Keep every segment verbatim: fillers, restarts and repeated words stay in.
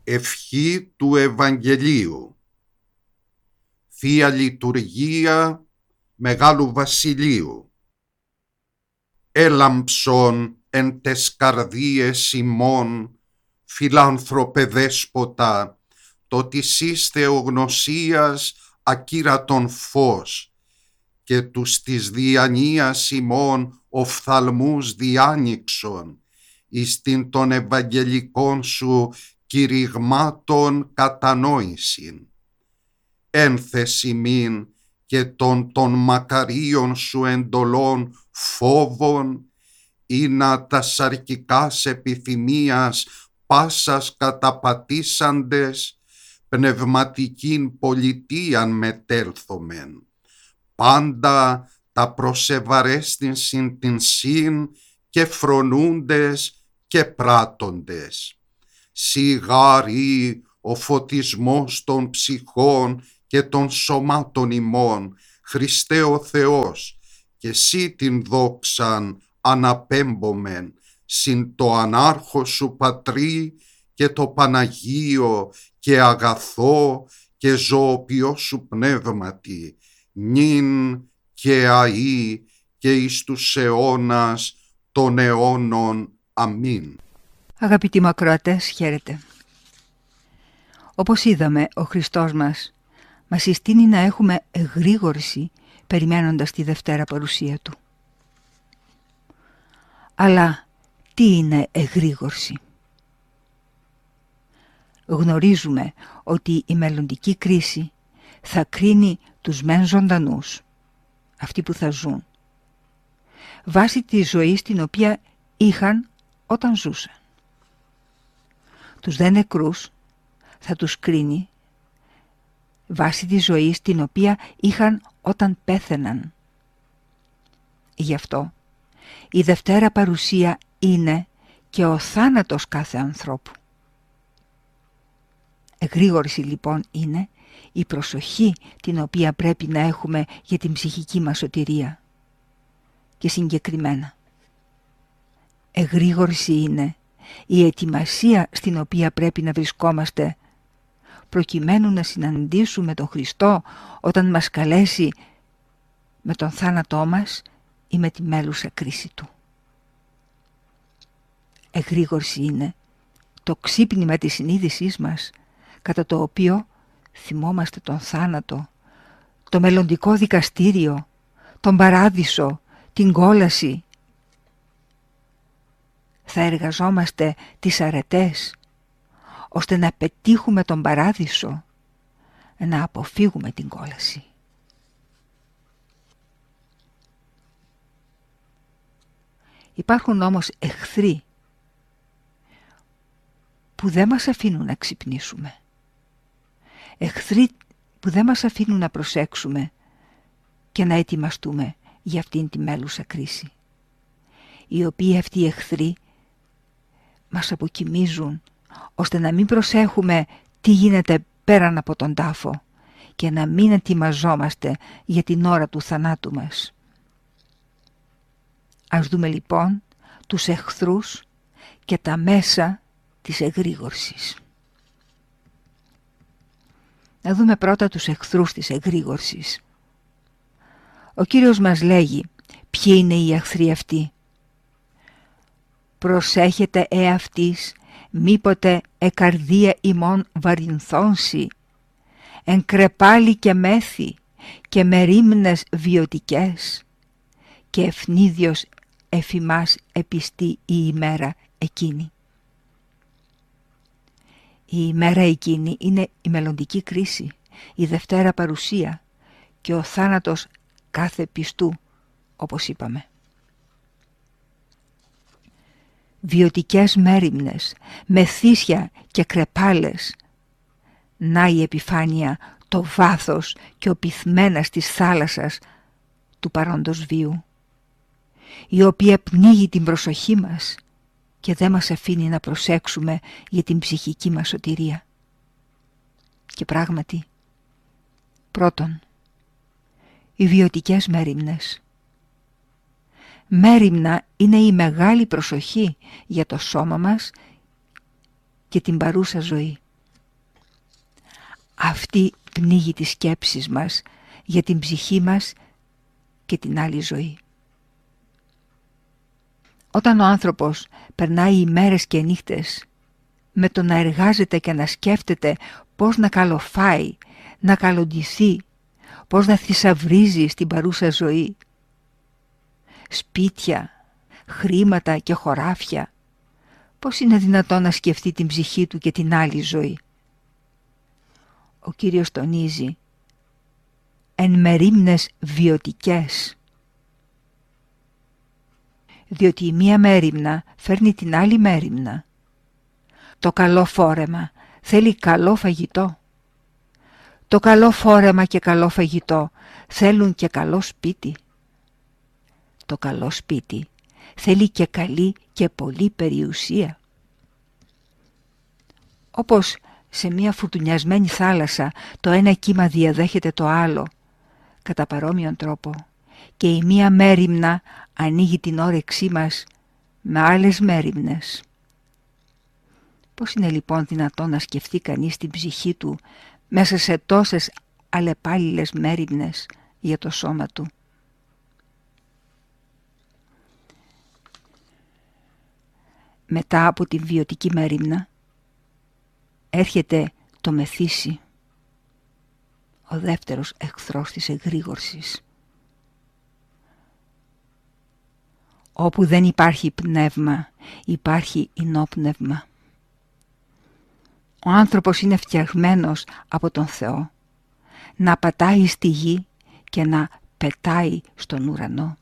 Ευχή του Ευαγγελίου. Θεία Λειτουργία Μεγάλου Βασιλείου. Έλαμψον εν τες καρδίες ημών, φιλάνθρωπε δέσποτα, το της εις θεογνωσίας ακύρατον φως, και τους της διανοίας ημών οφθαλμούς διάνοιξον, εις την των Ευαγγελικών σου κηρυγμάτων κατανόησιν. Ένθεση μην και των των μακαρίων σου εντολών φόβων, ή να τα σαρκικάς επιθυμίας πάσας καταπατήσαντες, πνευματικήν πολιτείαν μετέλθομεν, πάντα τα προσεβαρέστην την συν και φρονούντες και πράττοντες. Σιγάρι ο φωτισμός των ψυχών και των σωμάτων ημών, Χριστέ ο Θεός, και σύ την δόξαν αναπέμπομεν, συν το ανάρχο σου Πατρί και το Παναγίο και αγαθό και ζωοποιό σου πνεύματι, νυν και αΐ και εις τους αιώνας των αιώνων. Αμήν. Αγαπητοί μου ακροατές, χαίρετε. Όπως είδαμε, ο Χριστός μας μας συστήνει να έχουμε εγρήγορση περιμένοντας τη Δευτέρα παρουσία Του. Αλλά τι είναι εγρήγορση? Γνωρίζουμε ότι η μελλοντική κρίση θα κρίνει τους μεν ζωντανούς, αυτοί που θα ζουν, βάσει της ζωής την οποία είχαν όταν ζούσαν. Τους δε νεκρούς θα τους κρίνει βάσει της ζωής την οποία είχαν όταν πέθαιναν. Γι' αυτό η Δευτέρα παρουσία είναι και ο θάνατος κάθε ανθρώπου. Εγρήγορση λοιπόν είναι η προσοχή την οποία πρέπει να έχουμε για την ψυχική μας σωτηρία. Και συγκεκριμένα, εγρήγορση είναι η ετοιμασία στην οποία πρέπει να βρισκόμαστε προκειμένου να συναντήσουμε τον Χριστό όταν μας καλέσει με τον θάνατό μας ή με τη μέλουσα κρίση Του. Εγρήγορση είναι το ξύπνημα της συνείδησής μας, κατά το οποίο θυμόμαστε τον θάνατο, το μελλοντικό δικαστήριο, τον παράδεισο, την κόλαση. Θα εργαζόμαστε τις αρετές ώστε να πετύχουμε τον παράδεισο, να αποφύγουμε την κόλαση. Υπάρχουν όμως εχθροί που δεν μας αφήνουν να ξυπνήσουμε. Εχθροί που δεν μας αφήνουν να προσέξουμε και να ετοιμαστούμε για αυτήν τη μέλουσα κρίση. Οι οποίοι αυτοί οι εχθροί μας αποκοιμίζουν ώστε να μην προσέχουμε τι γίνεται πέραν από τον τάφο και να μην ετοιμαζόμαστε για την ώρα του θανάτου μας. Ας δούμε λοιπόν τους εχθρούς και τα μέσα της εγρήγορσης. Να δούμε πρώτα τους εχθρούς της εγρήγορσης. Ο Κύριος μας λέγει ποιοι είναι οι εχθροί αυτοί. Προσέχετε εαυτής, μήποτε εκαρδία ημών βαρυνθώνσει, εν κρεπάλι και μέθη και με ρήμνες βιωτικές, και ευνίδιος εφημάς επιστεί η ημέρα εκείνη. Η ημέρα εκείνη είναι η μελλοντική κρίση, η Δευτέρα παρουσία και ο θάνατος κάθε πιστού, όπως είπαμε. Βιωτικές μέριμνες, μεθύσια και κρεπάλες, να η επιφάνεια, το βάθος και ο πυθμένας της θάλασσας του παρόντος βίου, η οποία πνίγει την προσοχή μας και δεν μας αφήνει να προσέξουμε για την ψυχική μας σωτηρία. Και πράγματι, πρώτον, οι βιωτικές μέριμνες. Μέριμνα είναι η μεγάλη προσοχή για το σώμα μας και την παρούσα ζωή. Αυτή πνίγει τις σκέψεις μας για την ψυχή μας και την άλλη ζωή. Όταν ο άνθρωπος περνάει ημέρες και νύχτες με το να εργάζεται και να σκέφτεται πώς να καλοφάει, να καλοντηθεί, πώς να θησαυρίζει στην παρούσα ζωή, σπίτια, χρήματα και χωράφια, πώς είναι δυνατόν να σκεφτεί την ψυχή του και την άλλη ζωή? Ο Κύριος τονίζει εν μερίμνες βιωτικές, διότι η μία μέριμνα φέρνει την άλλη μέριμνα. Το καλό φόρεμα θέλει καλό φαγητό. Το καλό φόρεμα και καλό φαγητό θέλουν και καλό σπίτι. Το καλό σπίτι θέλει και καλή και πολύ περιουσία. Όπως σε μια φουρτουνιασμένη θάλασσα το ένα κύμα διαδέχεται το άλλο, κατά παρόμοιον τρόπο και η μία μέριμνα ανοίγει την όρεξή μας με άλλες μέριμνες. Πώς είναι λοιπόν δυνατόν να σκεφτεί κανείς την ψυχή του μέσα σε τόσες αλλεπάλληλες μέριμνες για το σώμα του? Μετά από την βιωτική μέριμνα έρχεται το μεθύσι, ο δεύτερος εχθρός της εγρήγορσης. Όπου δεν υπάρχει πνεύμα, υπάρχει ινόπνευμα. Ο άνθρωπος είναι φτιαγμένος από τον Θεό να πατάει στη γη και να πετάει στον ουρανό.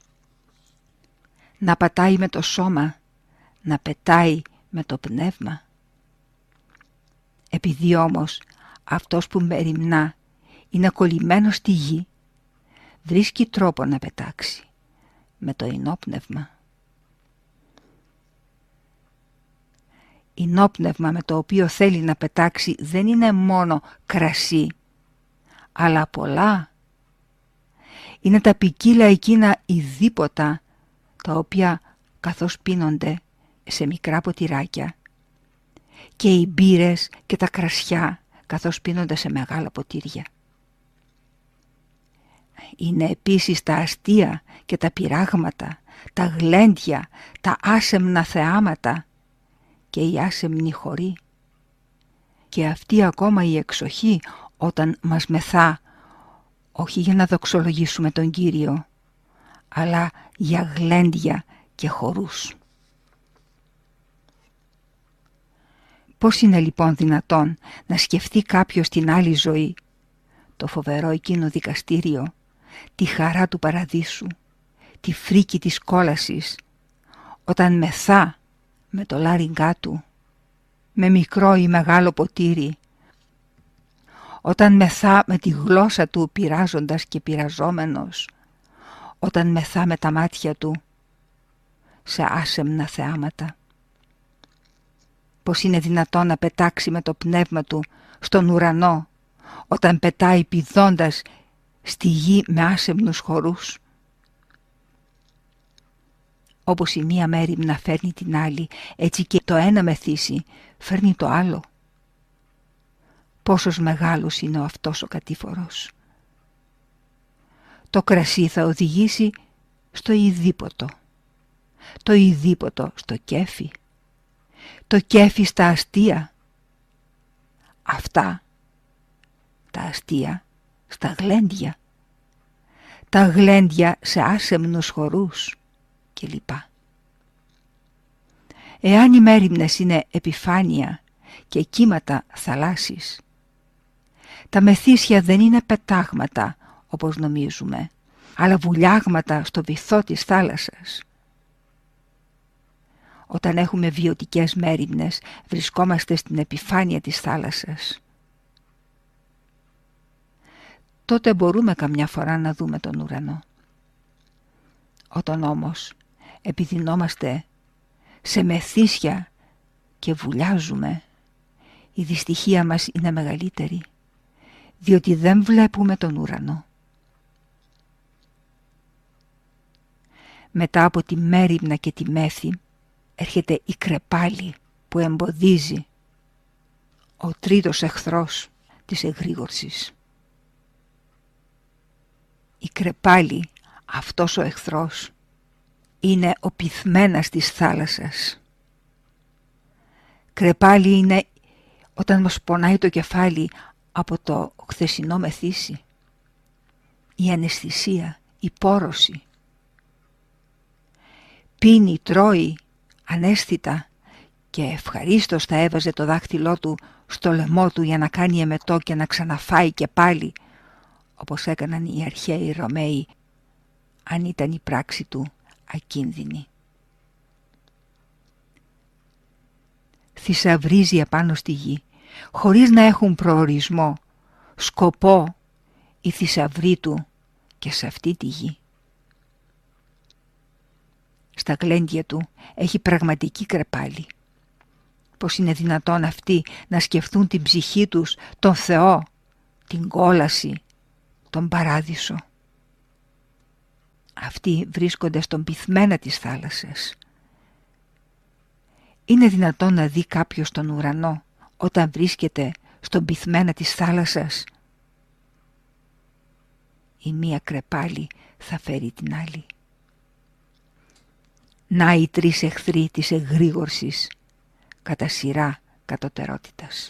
Να πατάει με το σώμα, να πετάει με το πνεύμα. Επειδή όμως αυτός που μεριμνά είναι κολλημένος στη γη, βρίσκει τρόπο να πετάξει με το ινόπνευμα. Ινόπνευμα με το οποίο θέλει να πετάξει δεν είναι μόνο κρασί, αλλά πολλά. Είναι τα ποικίλα εκείνα ειδήποτα τα οποία καθώς πίνονται σε μικρά ποτηράκια και οι μπύρες και τα κρασιά καθώς πίνονται σε μεγάλα ποτήρια. Είναι επίσης τα αστεία και τα πειράγματα, τα γλέντια, τα άσεμνα θεάματα και οι άσεμνοι χοροί. Και αυτή ακόμα η εξοχή όταν μας μεθά, όχι για να δοξολογήσουμε τον Κύριο, αλλά για γλέντια και χορούς. Πώς είναι λοιπόν δυνατόν να σκεφτεί κάποιος την άλλη ζωή, το φοβερό εκείνο δικαστήριο, τη χαρά του παραδείσου, τη φρίκη της κόλασης, όταν μεθά με το λάριγκά του, με μικρό ή μεγάλο ποτήρι, όταν μεθά με τη γλώσσα του πειράζοντας και πειραζόμενος, όταν μεθά με τα μάτια του σε άσεμνα θεάματα. Πώς είναι δυνατόν να πετάξει με το πνεύμα του στον ουρανό, όταν πετάει πηδώντας στη γη με άσεμνους χορούς? Όπως η μία μέριμνα φέρνει την άλλη, έτσι και το ένα μεθύσι φέρνει το άλλο. Πόσος μεγάλος είναι ο αυτός ο κατήφορος. Το κρασί θα οδηγήσει στο ειδίποτο, το ειδίποτο στο κέφι, το κέφι στα αστεία, αυτά τα αστεία στα γλέντια, τα γλέντια σε άσεμνους χορούς κλπ. Εάν οι μέριμνες είναι επιφάνεια και κύματα θαλάσσης, τα μεθύσια δεν είναι πετάγματα όπως νομίζουμε, αλλά βουλιάγματα στο βυθό της θάλασσας. Όταν έχουμε βιωτικές μέριμνες, βρισκόμαστε στην επιφάνεια της θάλασσας. Τότε μπορούμε καμιά φορά να δούμε τον ουρανό. Όταν όμως επιδεινόμαστε σε μεθύσια και βουλιάζουμε, η δυστυχία μας είναι μεγαλύτερη, διότι δεν βλέπουμε τον ουρανό. Μετά από τη μέριμνα και τη μέθη έρχεται η κρεπάλη που εμποδίζει, ο τρίτος εχθρός της εγρήγορσης. Η κρεπάλη, αυτός ο εχθρός, είναι ο πυθμένας της θάλασσας. Κρεπάλη είναι όταν μας πονάει το κεφάλι από το χθεσινό μεθύσι, η αναισθησία, η πόρωση. Πίνει, τρώει, αναίσθητα και ευχαρίστως θα έβαζε το δάχτυλό του στο λαιμό του για να κάνει εμετό και να ξαναφάει και πάλι, όπως έκαναν οι αρχαίοι Ρωμαίοι, αν ήταν η πράξη του ακίνδυνη. Θησαυρίζει επάνω στη γη, χωρίς να έχουν προορισμό, σκοπό η θησαυρή του και σε αυτή τη γη. Στα γλέντια του έχει πραγματική κρεπάλη. Πώς είναι δυνατόν αυτοί να σκεφτούν την ψυχή τους, τον Θεό, την κόλαση, τον παράδεισο. Αυτοί βρίσκονται στον πυθμένα της θάλασσας. Είναι δυνατόν να δει κάποιος τον ουρανό όταν βρίσκεται στον πυθμένα της θάλασσας? Η μία κρεπάλη θα φέρει την άλλη. Να οι τρεις εχθροί της εγρήγορσης κατά σειρά κατωτερότητας.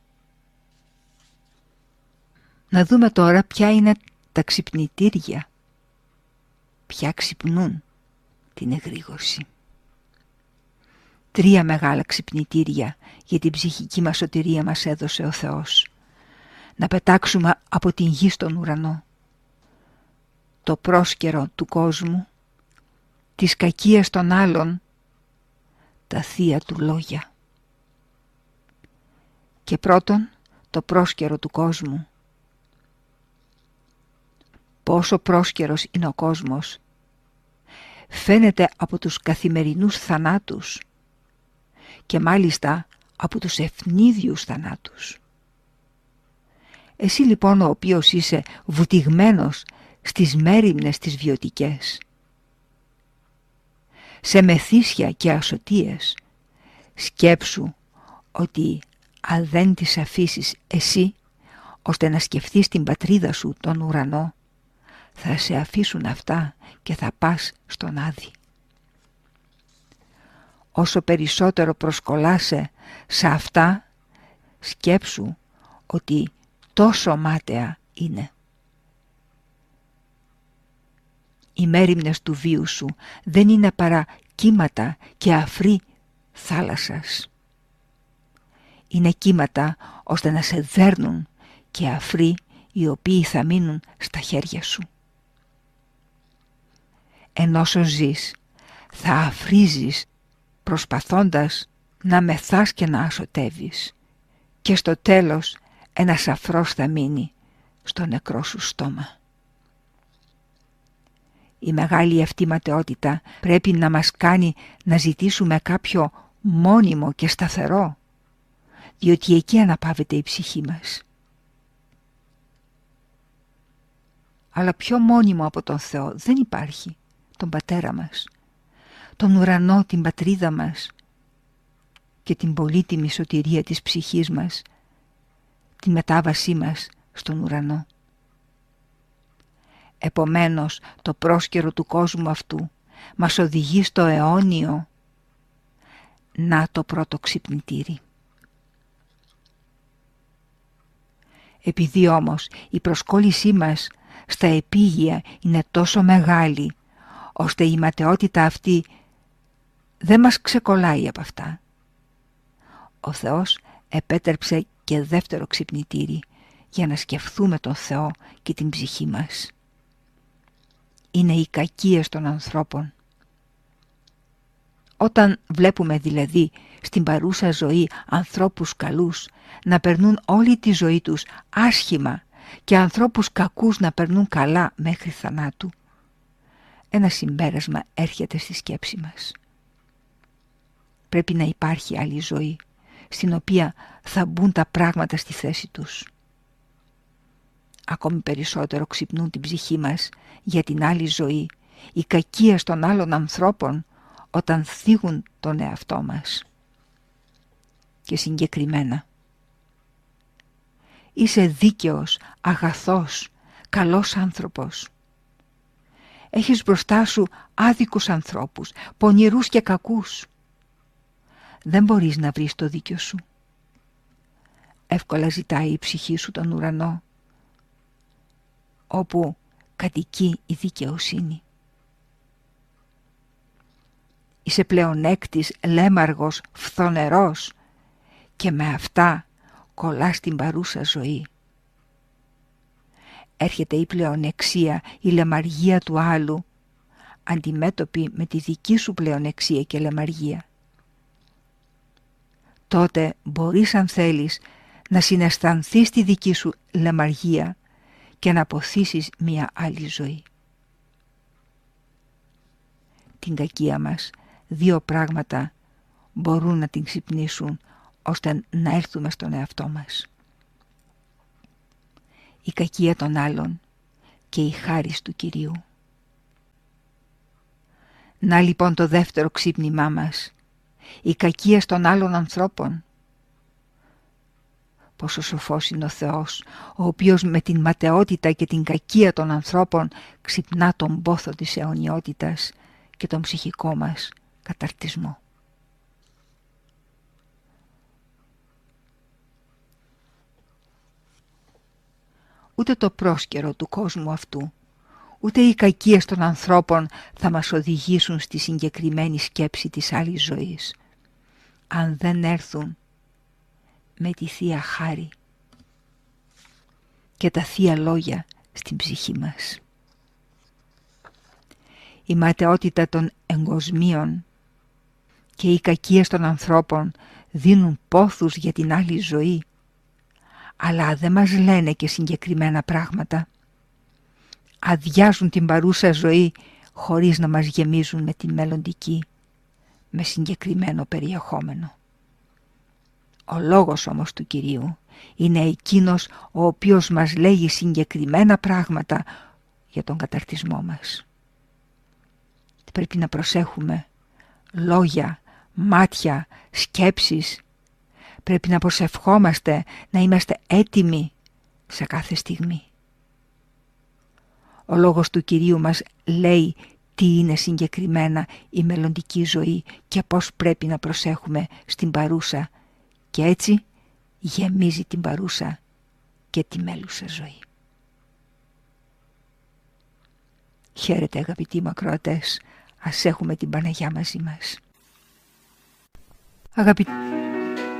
Να δούμε τώρα ποια είναι τα ξυπνητήρια, ποια ξυπνούν την εγρήγορση. Τρία μεγάλα ξυπνητήρια για την ψυχική μας σωτηρία μας έδωσε ο Θεός. Να πετάξουμε από την γη στον ουρανό το πρόσκαιρο του κόσμου, της κακίας των άλλων, τα θεία του λόγια. Και πρώτον, το πρόσκαιρο του κόσμου. Πόσο πρόσκαιρος είναι ο κόσμος φαίνεται από τους καθημερινούς θανάτους και μάλιστα από τους ευνίδιους θανάτους. Εσύ λοιπόν, ο οποίος είσαι βουτυγμένος στις μέριμνες τις βιωτικές, σε μεθύσια και ασωτίες, σκέψου ότι αν δεν τις αφήσεις εσύ ώστε να σκεφτείς την πατρίδα σου, τον ουρανό, θα σε αφήσουν αυτά και θα πας στον Άδη. Όσο περισσότερο προσκολάσαι σε αυτά, σκέψου ότι τόσο μάταια είναι. Οι μέριμνες του βίου σου δεν είναι παρά κύματα και αφροί θάλασσας. Είναι κύματα ώστε να σε δέρνουν και αφροί οι οποίοι θα μείνουν στα χέρια σου. Ενώσο ζεις, θα αφρίζεις προσπαθώντας να μεθάς και να ασωτεύεις και στο τέλος ένας αφρός θα μείνει στο νεκρό σου στόμα. Η μεγάλη αυτή ματαιότητα πρέπει να μας κάνει να ζητήσουμε κάποιο μόνιμο και σταθερό, διότι εκεί αναπαύεται η ψυχή μας. Αλλά πιο μόνιμο από τον Θεό δεν υπάρχει, τον Πατέρα μας, τον ουρανό, την πατρίδα μας και την πολύτιμη σωτηρία της ψυχής μας, τη μετάβασή μας στον ουρανό. Επομένως, το πρόσκαιρο του κόσμου αυτού μας οδηγεί στο αιώνιο. Να το πρώτο ξυπνητήρι. Επειδή όμως η προσκόλλησή μας στα επίγεια είναι τόσο μεγάλη, ώστε η ματαιότητα αυτή δεν μας ξεκολλάει από αυτά, ο Θεός επέτρεψε και δεύτερο ξυπνητήρι για να σκεφτούμε τον Θεό και την ψυχή μας. Είναι οι κακίες των ανθρώπων. Όταν βλέπουμε δηλαδή στην παρούσα ζωή ανθρώπους καλούς να περνούν όλη τη ζωή τους άσχημα και ανθρώπους κακούς να περνούν καλά μέχρι θανάτου, ένα συμπέρασμα έρχεται στη σκέψη μας. Πρέπει να υπάρχει άλλη ζωή, στην οποία θα μπουν τα πράγματα στη θέση τους. Ακόμη περισσότερο ξυπνούν την ψυχή μας για την άλλη ζωή, η κακία των άλλων ανθρώπων όταν θίγουν τον εαυτό μας. Και συγκεκριμένα, Είσαι δίκαιος, αγαθός, καλός άνθρωπος. Έχεις μπροστά σου άδικους ανθρώπους, πονηρούς και κακούς. Δεν μπορείς να βρεις το δίκιο σου. Εύκολα ζητάει η ψυχή σου τον ουρανό, όπου κατοικεί η δικαιοσύνη. Είσαι πλεονέκτης, λέμαργος, φθονερός και με αυτά κολλάς την παρούσα ζωή. Έρχεται η πλεονεξία, η λεμαργία του άλλου, αντιμέτωπη με τη δική σου πλεονεξία και λεμαργία. Τότε μπορείς, αν θέλεις, να συναισθανθείς τη δική σου λεμαργία και να αποθήσεις μια άλλη ζωή. Την κακία μας δύο πράγματα μπορούν να την ξυπνήσουν ώστε να έρθουμε στον εαυτό μας. Η κακία των άλλων και η χάρις του Κυρίου. Να λοιπόν το δεύτερο ξύπνημά μας, η κακία των άλλων ανθρώπων. Πόσο σοφός είναι ο Θεός, ο οποίος με την ματαιότητα και την κακία των ανθρώπων ξυπνά τον πόθο της αιωνιότητας και τον ψυχικό μας καταρτισμό. Ούτε το πρόσκαιρο του κόσμου αυτού, ούτε οι κακίες των ανθρώπων θα μας οδηγήσουν στη συγκεκριμένη σκέψη της άλλης ζωής, αν δεν έρθουν με τη Θεία Χάρη και τα Θεία Λόγια στην ψυχή μας. Η ματαιότητα των εγκοσμίων και οι κακίες των ανθρώπων δίνουν πόθους για την άλλη ζωή, αλλά δεν μας λένε και συγκεκριμένα πράγματα. Αδειάζουν την παρούσα ζωή χωρίς να μας γεμίζουν με τη μελλοντική, με συγκεκριμένο περιεχόμενο. Ο λόγος όμως του Κυρίου είναι εκείνος ο οποίος μας λέγει συγκεκριμένα πράγματα για τον καταρτισμό μας. Πρέπει να προσέχουμε λόγια, μάτια, σκέψεις. Πρέπει να προσευχόμαστε, να είμαστε έτοιμοι σε κάθε στιγμή. Ο λόγος του Κυρίου μας λέει τι είναι συγκεκριμένα η μελλοντική ζωή και πώς πρέπει να προσέχουμε στην παρούσα, και έτσι γεμίζει την παρούσα και τη μέλουσα ζωή. Χαίρετε αγαπητοί μου ακροατές, ας έχουμε την Παναγιά μαζί μας. Αγαπητοί